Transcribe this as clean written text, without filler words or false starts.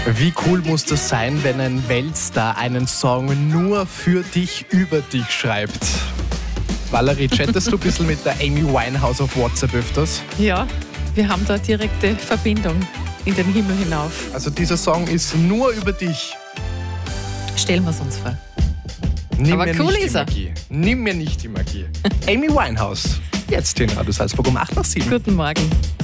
Wie cool muss das sein, wenn ein Weltstar einen Song nur für dich, über dich schreibt? Valerie, chattest du ein bisschen mit der Amy Winehouse auf WhatsApp öfters? Ja, wir haben da direkte Verbindung in den Himmel hinauf. Also dieser Song ist nur über dich. Stellen wir es uns vor. Nimm Aber mir cool nicht ist die er. Magie. Nimm mir nicht die Magie. Amy Winehouse. Jetzt in Radio Salzburg um 8 nach 7. Guten Morgen.